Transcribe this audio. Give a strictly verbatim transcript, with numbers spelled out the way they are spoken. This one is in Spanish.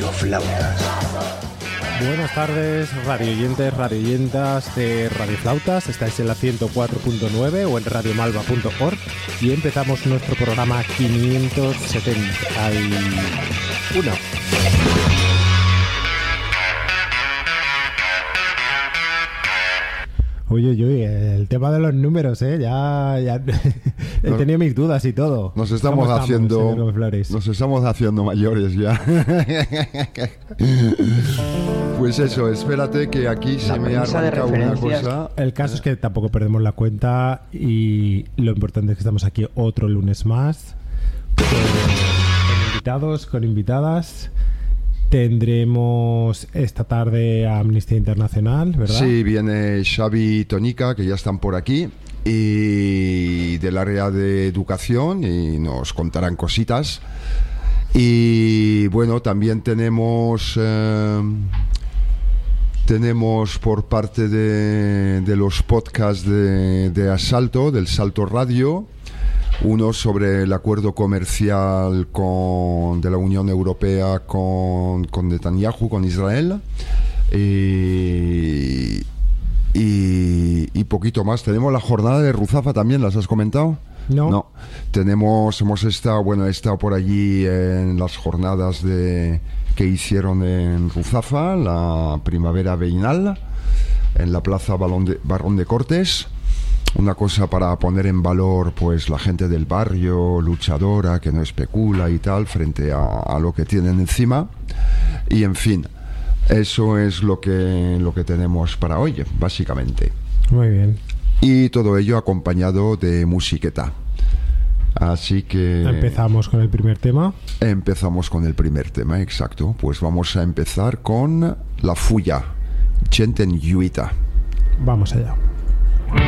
Radioflautas. Buenas tardes, radioyentes, radioyentas de Radioflautas. Estáis en la ciento cuatro punto nueve o en radiomalva punto org y empezamos nuestro programa quinientos setenta y uno. Oye, oye, el tema de los números, ¿eh? Ya, ya he nos, tenido mis dudas y todo. Nos estamos haciendo, nos estamos haciendo mayores ya. Pues eso, espérate que aquí se me arranca una cosa. El caso es que tampoco perdemos la cuenta y lo importante es que estamos aquí otro lunes más con, con invitados, con invitadas. Tendremos esta tarde a Amnistía Internacional, ¿verdad? Sí, viene Xavi y Tonica, que ya están por aquí, y del área de educación, y nos contarán cositas. Y bueno, también tenemos eh, tenemos por parte de, de los podcasts de, de Asalto, del Salto Radio, uno sobre el acuerdo comercial con, de la Unión Europea con, con Netanyahu, con Israel, y, y, y poquito más. Tenemos la jornada de Ruzafa también, ¿las has comentado? No. No. Tenemos, hemos estado, bueno, he estado por allí en las jornadas de, que hicieron en Ruzafa, la primavera veinal, en la plaza Barón de, Barón de Cortes. Una cosa para poner en valor, pues, la gente del barrio, luchadora, que no especula y tal, frente a, a lo que tienen encima. Y, en fin, eso es lo que, lo que tenemos para hoy, básicamente. Muy bien. Y todo ello acompañado de musiqueta. Así que... Empezamos con el primer tema. Empezamos con el primer tema, exacto. Pues vamos a empezar con La Fulla, Chenten Yuita. Vamos allá.